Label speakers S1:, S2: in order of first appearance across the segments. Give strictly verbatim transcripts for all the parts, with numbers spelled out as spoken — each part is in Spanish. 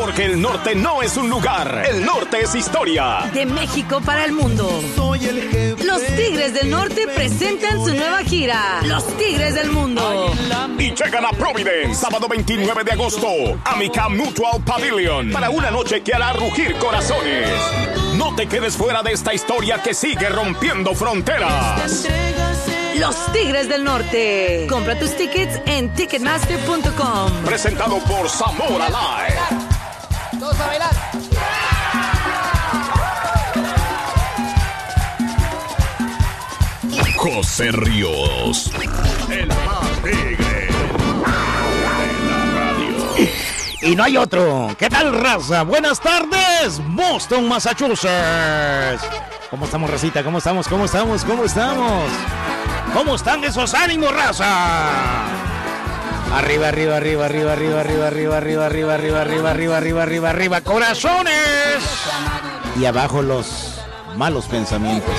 S1: Porque el norte no es un lugar, el norte es historia.
S2: De México para el mundo.
S3: Soy el jefe.
S2: Los Tigres del Norte presentan su nueva gira, Los Tigres del Mundo.
S1: Y llegan a Providence, sábado veintinueve de agosto, Amica Mutual Pavilion, para una noche que hará rugir corazones. No te quedes fuera de esta historia que sigue rompiendo fronteras.
S2: Los Tigres del Norte. Compra tus tickets en ticketmaster punto com.
S1: Presentado por Zamora Live.
S4: Todos a bailar.
S1: José Ríos, el más tigre de la radio.
S5: Y no hay otro. ¿Qué tal, raza? Buenas tardes, Boston, Massachusetts. ¿Cómo estamos, racita? ¿Cómo estamos? ¿Cómo estamos? ¿Cómo estamos? ¿Cómo están esos ánimos, raza? Arriba, arriba, arriba, arriba, arriba, arriba, arriba, arriba, arriba, arriba, arriba, arriba, arriba, arriba, arriba, corazones. Y abajo los malos pensamientos.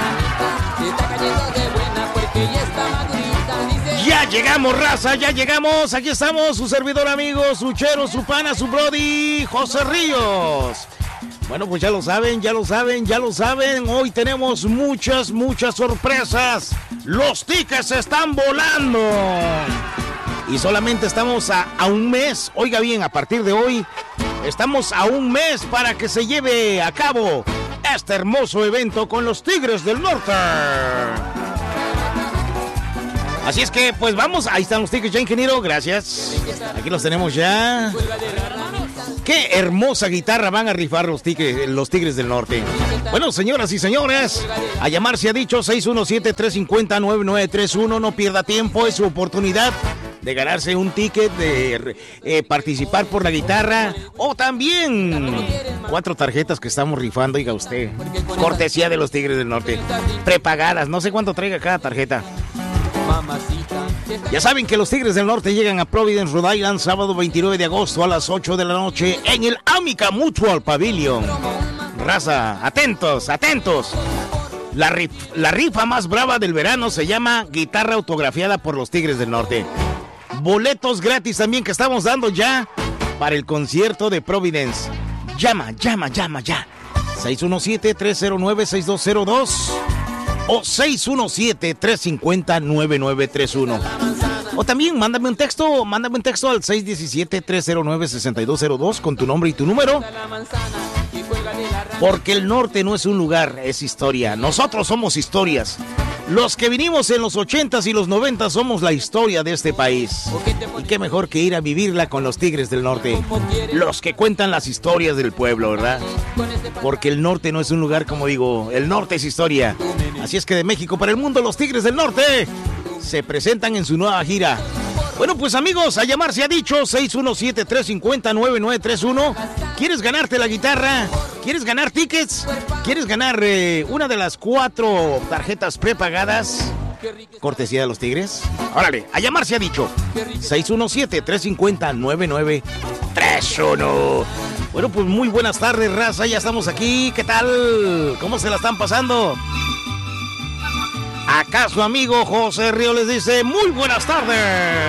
S5: Ya llegamos, raza, ya llegamos. Aquí estamos, su servidor amigo, su chero, su pana, su brody, José Ríos. Bueno, pues ya lo saben, ya lo saben, ya lo saben. Hoy tenemos muchas, muchas sorpresas. Los tickets están volando. Y solamente estamos a, a un mes. Oiga bien, a partir de hoy, estamos a un mes para que se lleve a cabo este hermoso evento con los Tigres del Norte. Así es que, pues vamos. Ahí están los tickets ya, ingeniero. Gracias. Aquí los tenemos ya. Qué hermosa guitarra van a rifar los tigres, los Tigres del Norte. Bueno, señoras y señores, a llamar se ha dicho seis uno siete, tres cinco cero, nueve nueve tres uno. No pierda tiempo, es su oportunidad de ganarse un ticket, de eh, participar por la guitarra o también cuatro tarjetas que estamos rifando, oiga usted. Cortesía de los Tigres del Norte. Prepagadas, no sé cuánto traiga cada tarjeta. Ya saben que los Tigres del Norte llegan a Providence, Rhode Island, sábado veintinueve de agosto a las ocho de la noche en el Amica Mutual Pavilion. Raza, atentos, atentos. La, rif, la rifa más brava del verano se llama guitarra autografiada por los Tigres del Norte. Boletos gratis también que estamos dando ya para el concierto de Providence. Llama, llama, llama, ya. seis uno siete, tres cero nueve, seis dos cero dos o seis uno siete, tres cinco cero, nueve nueve tres uno. O también mándame un texto, mándame un texto al seis uno siete, tres cero nueve, seis dos cero dos con tu nombre y tu número. Porque el norte no es un lugar, es historia. Nosotros somos historias. Los que vinimos en los ochentas y los noventas somos la historia de este país. Y qué mejor que ir a vivirla con los Tigres del Norte. Los que cuentan las historias del pueblo, ¿verdad? Porque el norte no es un lugar, como digo, el norte es historia. Así es que de México para el mundo, los Tigres del Norte se presentan en su nueva gira. Bueno, pues amigos, a llamar se ha dicho seis uno siete, tres cinco cero, nueve nueve tres uno. ¿Quieres ganarte la guitarra? ¿Quieres ganar tickets? ¿Quieres ganar eh, una de las cuatro tarjetas prepagadas? Cortesía de los Tigres. Órale, a llamar se ha dicho seis uno siete, tres cinco cero, nueve nueve tres uno. Bueno, pues muy buenas tardes, raza, ya estamos aquí. ¿Qué tal? ¿Cómo se la están pasando? Acá su amigo José Río les dice muy buenas tardes.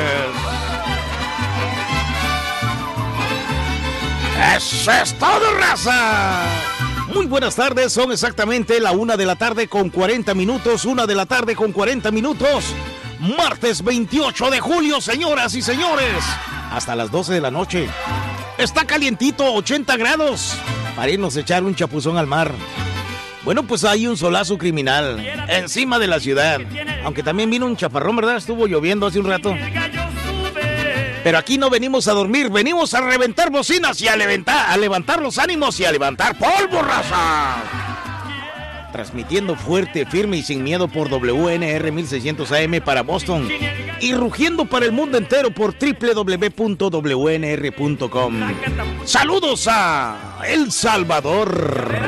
S5: ¡Eso es todo, raza! Muy buenas tardes, son exactamente la una de la tarde con cuarenta minutos, una de la tarde con cuarenta minutos. Martes veintiocho de julio, señoras y señores. Hasta las doce de la noche. Está calientito, ochenta grados. Para irnos a echar un chapuzón al mar. Bueno, pues hay un solazo criminal encima de la ciudad. Aunque también vino un chaparrón, ¿verdad? Estuvo lloviendo hace un rato. Pero aquí no venimos a dormir, venimos a reventar bocinas y a levantar, a levantar los ánimos y a levantar polvo, raza. Transmitiendo fuerte, firme y sin miedo por W N R mil seiscientos A M para Boston. Y rugiendo para el mundo entero por doble u doble u doble u punto w n r punto com. Saludos a El Salvador.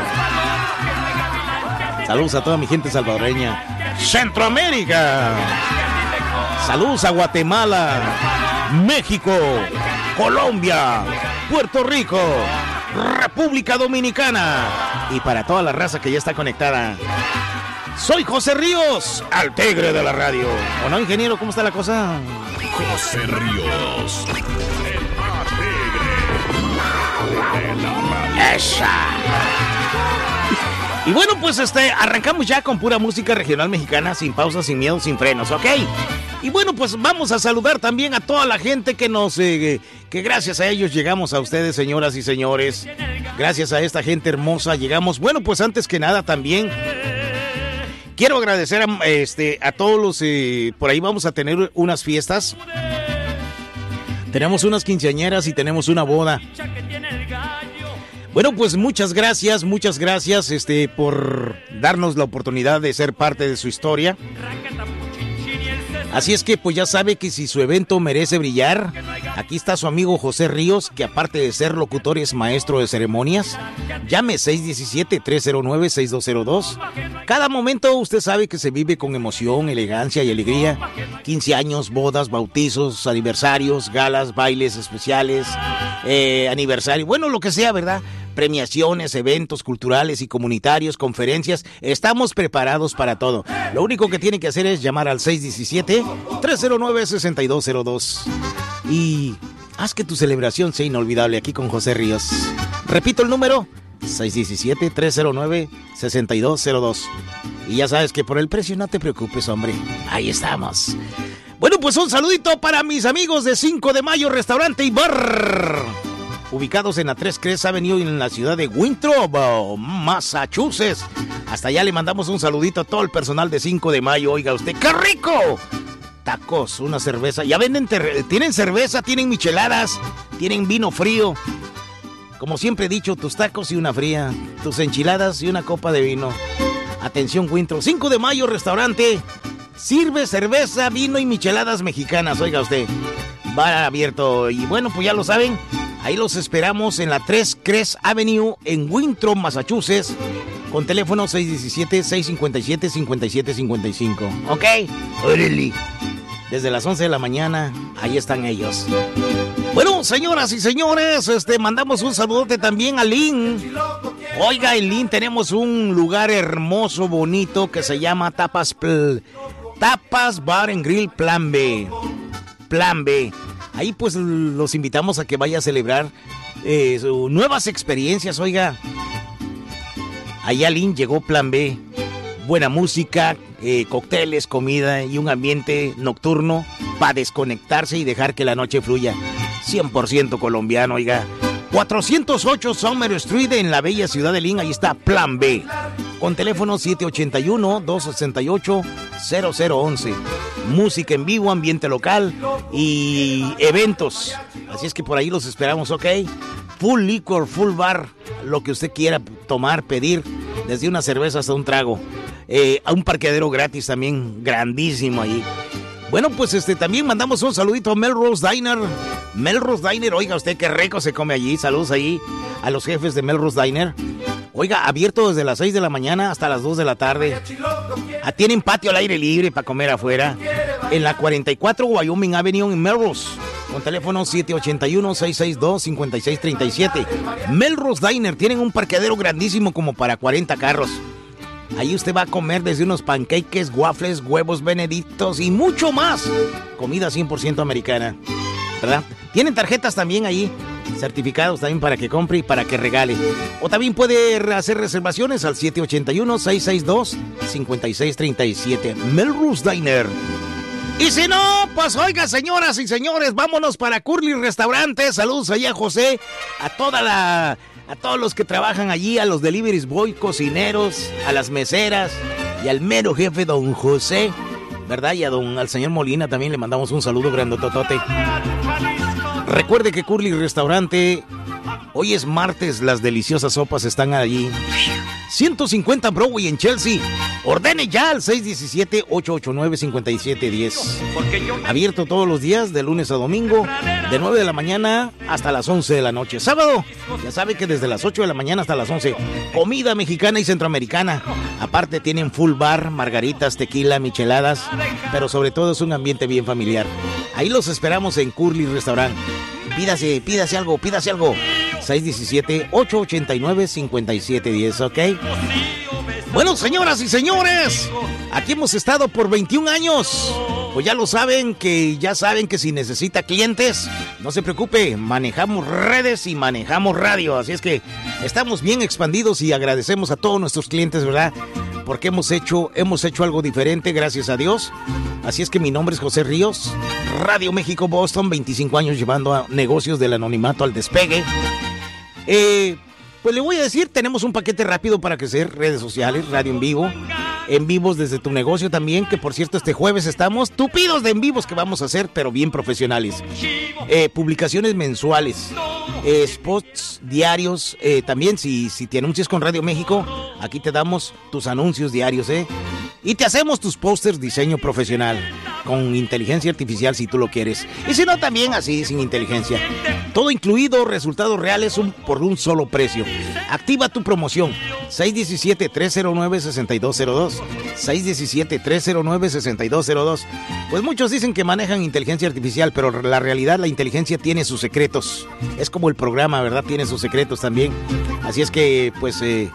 S5: Saludos a toda mi gente salvadoreña. Centroamérica. Saludos a Guatemala, México, Colombia, Puerto Rico, República Dominicana y para toda la raza que ya está conectada. Soy José Ríos, al tigre de la radio. ¿O no, ingeniero? ¿Cómo está la cosa?
S1: José Ríos, el más tigre
S5: ¡Esa! Y bueno, pues este, arrancamos ya con pura música regional mexicana, sin pausa, sin miedo, sin frenos, ¿ok? Y bueno, pues vamos a saludar también a toda la gente que nos, eh, que gracias a ellos llegamos a ustedes, señoras y señores. Gracias a esta gente hermosa llegamos. Bueno, pues antes que nada también quiero agradecer a, este, a todos los, eh, por ahí vamos a tener unas fiestas. Tenemos unas quinceañeras y tenemos una boda. Bueno, pues muchas gracias, muchas gracias este, por darnos la oportunidad de ser parte de su historia. Así es que pues ya sabe que si su evento merece brillar, aquí está su amigo José Ríos, que aparte de ser locutor es maestro de ceremonias. Llame seis uno siete, tres cero nueve, seis dos cero dos. Cada momento usted sabe que se vive con emoción, elegancia y alegría. quince años, bodas, bautizos, aniversarios, galas, bailes especiales, eh, aniversario, bueno, lo que sea, ¿verdad? Premiaciones, eventos culturales y comunitarios, conferencias, estamos preparados para todo. Lo único que tiene que hacer es llamar al seis uno siete, tres cero nueve, seis dos cero dos y haz que tu celebración sea inolvidable aquí con José Ríos. Repito el número, seis uno siete, tres cero nueve, seis dos cero dos. Y ya sabes que por el precio no te preocupes, hombre, ahí estamos. Bueno, pues un saludito para mis amigos de cinco de mayo, restaurante y bar, ubicados en la tres Crest Avenue en la ciudad de Winthrop, Massachusetts. Hasta allá le mandamos un saludito a todo el personal de cinco de mayo. Oiga usted, ¡qué rico! Tacos, una cerveza. Ya venden, ter- tienen cerveza, tienen micheladas, tienen vino frío. Como siempre he dicho, tus tacos y una fría, tus enchiladas y una copa de vino. Atención, Winthrop, cinco de mayo, restaurante. Sirve cerveza, vino y micheladas mexicanas. Oiga usted, bar abierto. Y bueno, pues ya lo saben. Ahí los esperamos en la tres Crest Avenue en Winthrop, Massachusetts, con teléfono seis uno siete, seis cinco siete, cinco siete cinco cinco. ¿Ok? ¡Órale! Desde las once de la mañana, ahí están ellos. Bueno, señoras y señores, este, mandamos un saludote también a Lynn. Oiga, en Lynn tenemos un lugar hermoso, bonito, que se llama Tapas, Pl- Tapas Bar and Grill Plan B. Plan B. Ahí pues los invitamos a que vaya a celebrar eh, sus nuevas experiencias, oiga. Allá Lynn llegó Plan B. Buena música, eh, cócteles, comida y un ambiente nocturno para desconectarse y dejar que la noche fluya. cien por ciento colombiano, oiga. cuatrocientos ocho Summer Street en la bella ciudad de Lynn, ahí está Plan B. Con teléfono siete ocho uno, dos seis ocho, cero cero once. Música en vivo, ambiente local y eventos. Así es que por ahí los esperamos, ¿ok? Full liquor, full bar, lo que usted quiera tomar, pedir, desde una cerveza hasta un trago. Eh, a un parqueadero gratis también, grandísimo ahí. Bueno, pues este también mandamos un saludito a Melrose Diner. Melrose Diner, oiga usted qué rico se come allí. Saludos ahí a los jefes de Melrose Diner. Oiga, abierto desde las seis de la mañana hasta las dos de la tarde. Ah, tienen patio al aire libre para comer afuera. En la cuarenta y cuatro Wyoming Avenue en Melrose. Con teléfono siete ocho uno, seis seis dos, cinco seis tres siete. Melrose Diner, tienen un parqueadero grandísimo como para cuarenta carros. Ahí usted va a comer desde unos pancakes, waffles, huevos benedictos y mucho más. Comida cien por ciento americana, ¿verdad? Tienen tarjetas también ahí, certificados también para que compre y para que regale. O también puede hacer reservaciones al siete ocho uno, seis seis dos, cinco seis tres siete. Melrose Diner. Y si no, pues oiga, señoras y señores, vámonos para Curly Restaurante. Saludos allá a José, a toda la... a todos los que trabajan allí, a los deliveries boy, cocineros, a las meseras y al mero jefe don José, ¿verdad? Y a don, al señor Molina también le mandamos un saludo grandototote. Recuerde que Curly Restaurante, hoy es martes, las deliciosas sopas están allí. ciento cincuenta Broadway en Chelsea. Ordene ya al seis uno siete, ocho ocho nueve, cinco siete uno cero. Abierto todos los días, de lunes a domingo, de nueve de la mañana hasta las once de la noche. Sábado, ya sabe que desde las ocho de la mañana hasta las once. Comida mexicana y centroamericana. Aparte tienen full bar, margaritas, tequila, micheladas, pero sobre todo es un ambiente bien familiar. Ahí los esperamos en Curly Restaurant. Pídase, pídase algo, pídase algo. seis uno siete, ocho ocho nueve, cinco siete uno cero, ¿ok? Bueno, señoras y señores, aquí hemos estado por veintiún años. Pues ya lo saben, que ya saben que si necesita clientes, no se preocupe, manejamos redes y manejamos radio. Así es que estamos bien expandidos y agradecemos a todos nuestros clientes, ¿verdad? Porque hemos hecho, hemos hecho algo diferente, gracias a Dios. Así es que mi nombre es José Ríos, Radio México Boston, veinticinco años llevando a negocios del anonimato al despegue. Eh, pues le voy a decir, tenemos un paquete rápido para crecer, redes sociales, radio en vivo, en vivos desde tu negocio también, que por cierto este jueves estamos tupidos de en vivos que vamos a hacer, pero bien profesionales. Eh, publicaciones mensuales, eh, spots diarios, eh, también si, si te anuncias con Radio México, aquí te damos tus anuncios diarios, ¿eh? Y te hacemos tus pósters diseño profesional, con inteligencia artificial si tú lo quieres. Y si no, también así, sin inteligencia. Todo incluido, resultados reales un, por un solo precio. Activa tu promoción. seis uno siete, tres cero nueve, seis dos cero dos. seis uno siete, tres cero nueve, seis dos cero dos. Pues muchos dicen que manejan inteligencia artificial, pero la realidad, la inteligencia tiene sus secretos. Es como el programa, ¿verdad? Tiene sus secretos también. Así es que, pues... Eh,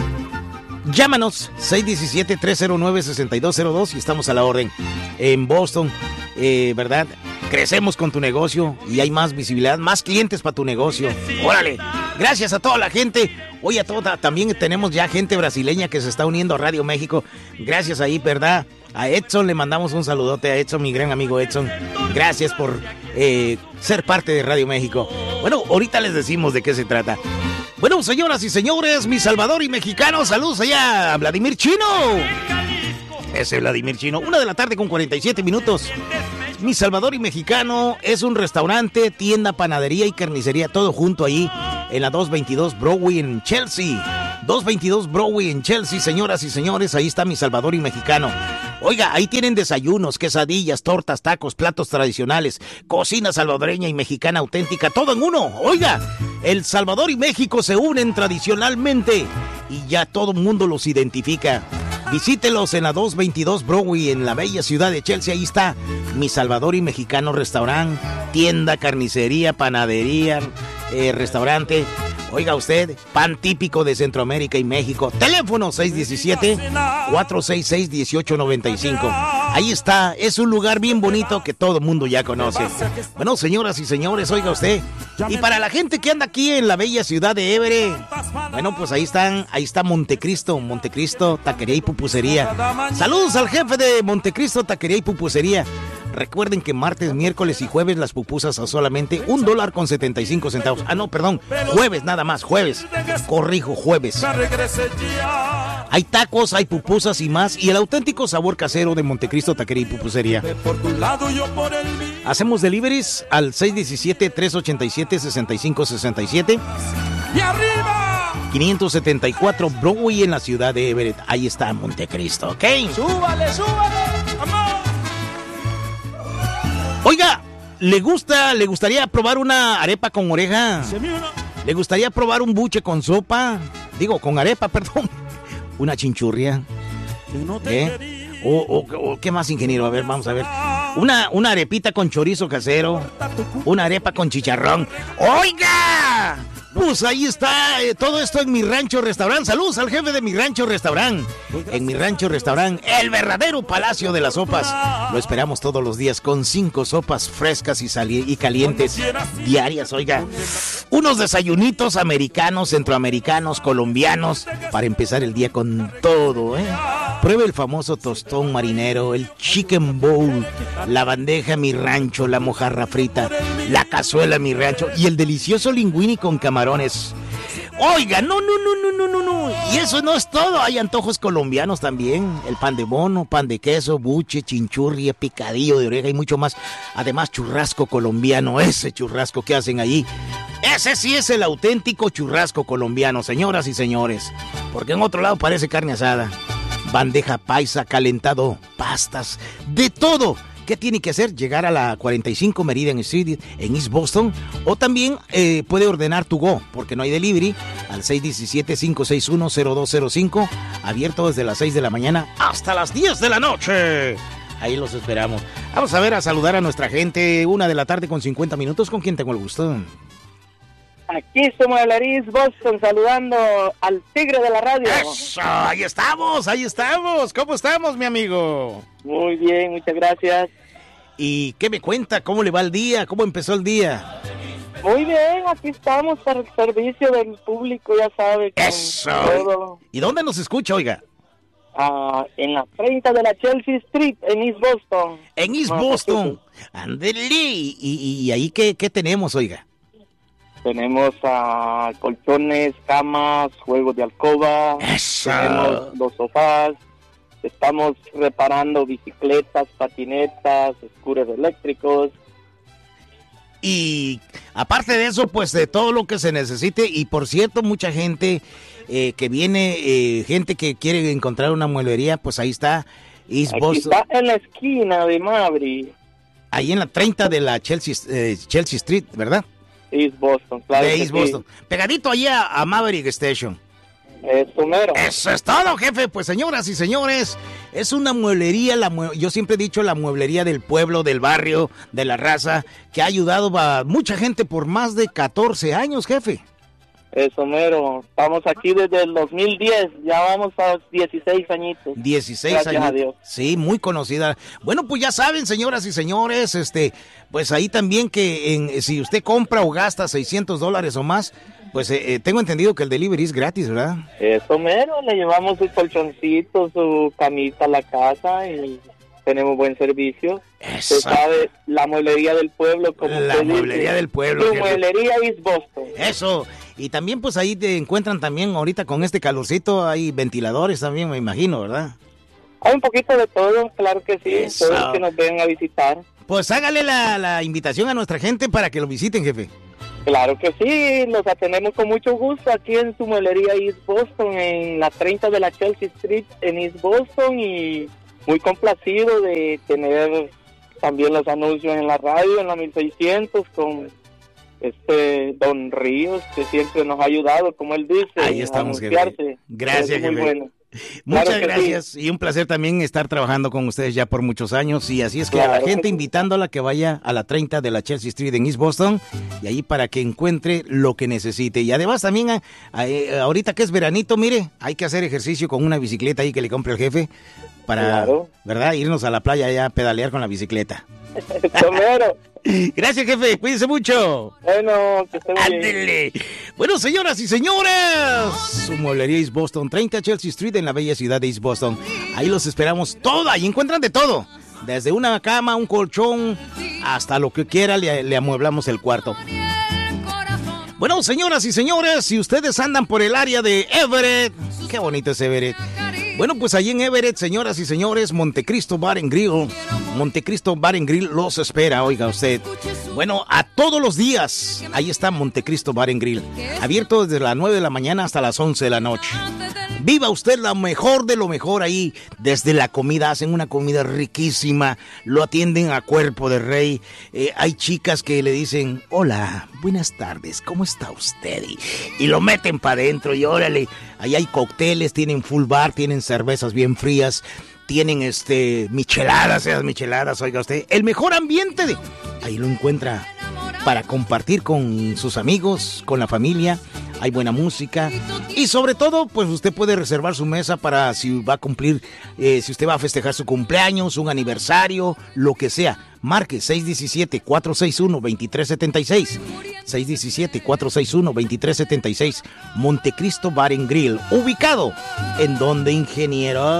S5: llámanos seis uno siete, tres cero nueve, seis dos cero dos y estamos a la orden en Boston, eh, ¿verdad? Crecemos con tu negocio y hay más visibilidad, más clientes para tu negocio. ¡Órale! Gracias a toda la gente. Oye, a toda, también tenemos ya gente brasileña que se está uniendo a Radio México. Gracias ahí, ¿verdad? A Edson le mandamos un saludote a Edson, mi gran amigo Edson. Gracias por eh, ser parte de Radio México. Bueno, ahorita les decimos de qué se trata. Bueno, señoras y señores, mi Salvador y mexicano, saludos allá a Vladimir Chino. Ese Vladimir Chino, una de la tarde con cuarenta y siete minutos. Mi Salvador y Mexicano es un restaurante, tienda, panadería y carnicería, todo junto ahí en la doscientos veintidós Broadway en Chelsea. doscientos veintidós Broadway en Chelsea, señoras y señores, ahí está Mi Salvador y Mexicano. Oiga, ahí tienen desayunos, quesadillas, tortas, tacos, platos tradicionales, cocina salvadoreña y mexicana auténtica, todo en uno. Oiga, El Salvador y México se unen tradicionalmente y ya todo el mundo los identifica. Visítelos en la doscientos veintidós Broadway en la bella ciudad de Chelsea. Ahí está Mi Salvador y Mexicano Restaurant, tienda, carnicería, panadería, eh, restaurante. Oiga usted, pan típico de Centroamérica y México. Teléfono seis uno siete, cuatro seis seis, uno ocho nueve cinco. Ahí está, es un lugar bien bonito que todo el mundo ya conoce. Bueno, señoras y señores, oiga usted. Y para la gente que anda aquí en la bella ciudad de Everett, bueno, pues ahí están, ahí está Montecristo, Montecristo, Taquería y Pupusería. Saludos al jefe de Montecristo, Taquería y Pupusería. Recuerden que martes, miércoles y jueves las pupusas a solamente un dólar con setenta y cinco centavos. Ah, no, perdón, jueves nada más, jueves. Corrijo, jueves. Hay tacos, hay pupusas y más. Y el auténtico sabor casero de Montecristo, Taquería y Pupusería. Hacemos deliveries al seis uno siete, tres ocho siete, seis cinco seis siete. ¡Y arriba! quinientos setenta y cuatro Broadway en la ciudad de Everett. Ahí está Montecristo, ¿ok?
S4: ¡Súbale, súbale! ¡Vamos!
S5: Oiga, ¿le gusta, le gustaría probar una arepa con oreja? ¿Le gustaría probar un buche con sopa? Digo, con arepa, perdón. Una chinchurria. ¿Eh? O, o, o, ¿qué más, ingeniero? A ver, vamos a ver. Una, una arepita con chorizo casero. Una arepa con chicharrón. ¡Oiga! Pues ahí está, eh, todo esto en Mi Rancho Restaurant. Saludos al jefe de Mi Rancho Restaurant. En Mi Rancho Restaurant, el verdadero palacio de las sopas. Lo esperamos todos los días con cinco sopas frescas y, sali- y calientes diarias, oiga. Unos desayunitos americanos, centroamericanos, colombianos, para empezar el día con todo, ¿eh? Pruebe el famoso tostón marinero, el chicken bowl, la bandeja Mi Rancho, la mojarra frita, la cazuela Mi Rancho y el delicioso linguini con camarones. Oiga, no, no, no, no, no, no, no. Y eso no es todo, hay antojos colombianos también. El pan de bono, pan de queso, buche, chinchurria, picadillo de oreja y mucho más. Además, churrasco colombiano, ese churrasco que hacen allí. Ese sí es el auténtico churrasco colombiano, señoras y señores. Porque en otro lado parece carne asada. Bandeja paisa, calentado, pastas, de todo. ¿Qué tiene que hacer? Llegar a la cuarenta y cinco Meridian Street en East Boston. O también eh, puede ordenar to go, porque no hay delivery, al seis uno siete, cinco seis uno, cero dos cero cinco. Abierto desde las seis de la mañana hasta las diez de la noche. Ahí los esperamos. Vamos a ver, a saludar a nuestra gente. Una de la tarde con cincuenta minutos. ¿Con quién tengo el gusto?
S3: Aquí su mueblería East Boston, saludando al tigre de la radio.
S5: Eso, ahí estamos, ahí estamos. ¿Cómo estamos, mi amigo?
S3: Muy bien, muchas gracias.
S5: ¿Y qué me cuenta? ¿Cómo le va el día? ¿Cómo empezó el día?
S3: Muy bien, aquí estamos para el servicio del público, ya sabe.
S5: Eso.
S3: Todo.
S5: ¿Y dónde nos escucha, oiga?
S3: Ah, en la treinta de la Chelsea Street, en East Boston.
S5: En East Boston. Ándele. ¿Y, y, y ahí qué, qué tenemos, oiga?
S3: Tenemos uh, colchones, camas, juegos de alcoba.
S5: Eso.
S3: Tenemos los sofás. Estamos reparando bicicletas, patinetas, scooters eléctricos.
S5: Y aparte de eso, pues de todo lo que se necesite. Y por cierto, mucha gente eh, que viene, eh, gente que quiere encontrar una mueblería, pues ahí está East
S3: Aquí
S5: Boston.
S3: está en la esquina de Maverick.
S5: Ahí en la treinta de la Chelsea, eh, Chelsea Street, ¿verdad?
S3: East Boston, claro.
S5: De
S3: que
S5: East
S3: sí.
S5: Boston. Pegadito allá a Maverick Station.
S3: Eso mero.
S5: Eso es todo, jefe. Pues señoras y señores, es una mueblería, la mue- yo siempre he dicho la mueblería del pueblo, del barrio, de la raza, que ha ayudado a mucha gente por más de catorce años, jefe.
S3: Eso mero. Estamos aquí desde el dos mil diez, ya vamos a dieciséis añitos.
S5: dieciséis
S3: Gracias
S5: años.
S3: a Dios.
S5: Sí, muy conocida. Bueno, pues ya saben, señoras y señores, este, pues ahí también que en, si usted compra o gasta seiscientos dólares o más, pues eh, eh, tengo entendido que el delivery es gratis, ¿verdad?
S3: Eso mero, le llevamos su colchoncito, su camita a la casa y tenemos buen servicio.
S5: Eso.
S3: Usted sabe, la mueblería del pueblo, como
S5: La
S3: usted dice.
S5: mueblería del pueblo,
S3: Su
S5: jefe.
S3: mueblería East Boston.
S5: Eso. Y también pues ahí te encuentran también ahorita con este calorcito, hay ventiladores también, me imagino, ¿verdad?
S3: Hay un poquito de todo, claro que sí,
S5: Eso.
S3: todos los que nos vengan a visitar.
S5: Pues hágale la, la invitación a nuestra gente para que lo visiten, jefe.
S3: Claro que sí, los atendemos con mucho gusto aquí en su mueblería East Boston, en la treinta de la Chelsea Street en East Boston, y muy complacido de tener también los anuncios en la radio, en la mil seiscientos, con este Don Ríos, que siempre nos ha ayudado, como él dice.
S5: Ahí estamos,
S3: a
S5: jefe.
S3: anunciarse.
S5: Gracias,
S3: Es muy
S5: jefe.
S3: bueno.
S5: Muchas
S3: Claro que
S5: gracias y un placer también estar trabajando con ustedes ya por muchos años, y así es que a la
S3: Claro que
S5: gente
S3: sí.
S5: invitándola que vaya a la treinta de la Chelsea Street en East Boston, y ahí para que encuentre lo que necesite. Y además también a- a- eh, ahorita que es veranito, mire, hay que hacer ejercicio con una bicicleta ahí que le compre el jefe para,
S3: Claro.
S5: ¿verdad? Irnos a la playa allá a pedalear con la bicicleta.
S3: Somero.
S5: Gracias, jefe, cuídense mucho.
S3: Bueno, que esté muy bien.
S5: Ándele. Bueno, señoras y señores, su mueblería East Boston, treinta Chelsea Street en la bella ciudad de East Boston. Ahí los esperamos todo, ahí encuentran de todo. Desde una cama, un colchón, hasta lo que quiera, le, le amueblamos el cuarto. Bueno, señoras y señores, si ustedes andan por el área de Everett, qué bonito es Everett. Bueno, pues allí en Everett, señoras y señores, Montecristo Bar and Grill. Montecristo Bar and Grill los espera, oiga usted. Bueno, a todos los días, ahí está Montecristo Bar and Grill. Abierto desde las nueve de la mañana hasta las once de la noche. Viva usted lo mejor de lo mejor ahí. Desde la comida, hacen una comida riquísima. Lo atienden a cuerpo de rey. Eh, hay chicas que le dicen, hola, buenas tardes, ¿cómo está usted? Y, y lo meten para adentro y órale. Ahí hay cócteles, tienen full bar, tienen cervezas bien frías. Tienen este micheladas, esas micheladas, oiga usted. El mejor ambiente de... Ahí lo encuentra para compartir con sus amigos, con la familia. Hay buena música. Y sobre todo, pues usted puede reservar su mesa para si va a cumplir, eh, si usted va a festejar su cumpleaños, un aniversario, lo que sea. Marque seis uno siete, cuatro seis uno, dos tres siete seis. seis uno siete, cuatro seis uno, dos tres siete seis. Montecristo Bar and Grill. Ubicado en donde, ingeniero...